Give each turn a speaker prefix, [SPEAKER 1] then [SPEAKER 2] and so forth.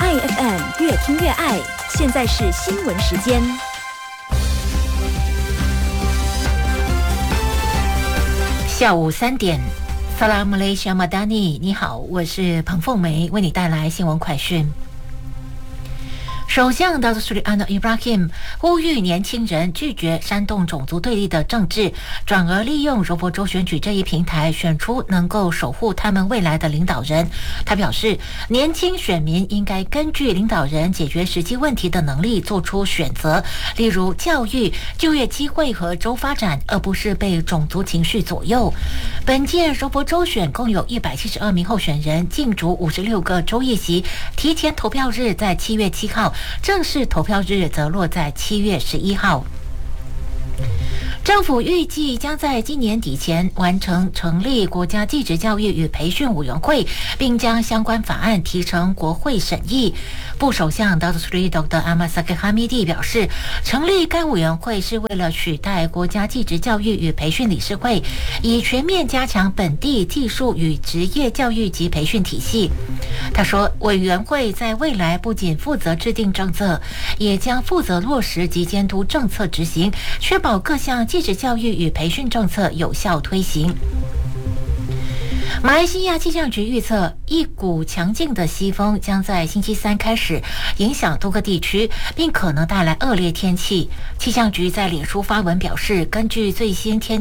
[SPEAKER 1] 爱 FM 越听越爱，现在是新闻时间。
[SPEAKER 2] 下午3点，萨拉姆雷西亚马达尼，你好，我是彭凤梅，为你带来新闻快讯。首相达苏里安诺伊布拉希姆呼吁年轻人拒绝煽动种族对立的政治，转而利用柔佛州选举这一平台选出能够守护他们未来的领导人。他表示，年轻选民应该根据领导人解决实际问题的能力做出选择，例如教育、就业机会和州发展，而不是被种族情绪左右。本届柔佛州选共有172名候选人竞逐56个州议席，提前投票日在7月7号。正式投票日则落在7月11号。政府预计将在今年底前完成成立国家技职教育与培训委员会，并将相关法案提呈国会审议。副首相 Dr. Ahmad Zahid Hamidi 表示，成立该委员会是为了取代国家技职教育与培训理事会，以全面加强本地技术与职业教育及培训体系。他说，委员会在未来不仅负责制定政策，也将负责落实及监督政策执行，确保各项技职教育与培训政策有效推行。马来西亚气象局预测，一股强劲的西风将在星期三开始影响多个地区，并可能带来恶劣天气。气象局在脸书发文表示，根据最新天